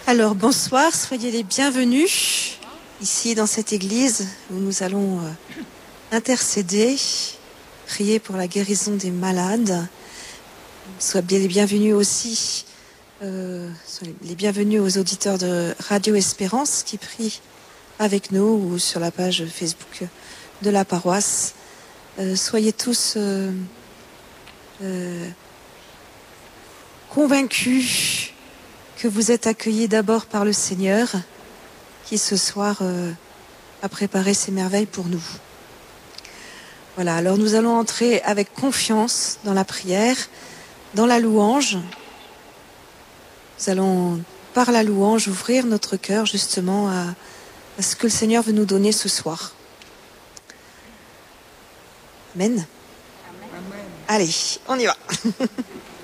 Alors bonsoir, soyez les bienvenus ici dans cette église où nous allons intercéder, prier pour la guérison des malades. Soyez les bienvenus aussi, soyez les bienvenus aux auditeurs de Radio Espérance qui prient avec nous ou sur la page Facebook de la paroisse. Soyez tous convaincus que vous êtes accueillis d'abord par le Seigneur, qui ce soir a préparé ces merveilles pour nous. Voilà, alors nous allons entrer avec confiance dans la prière, dans la louange. Nous allons, par la louange, ouvrir notre cœur justement à ce que le Seigneur veut nous donner ce soir. Amen. Amen. Allez, on y va.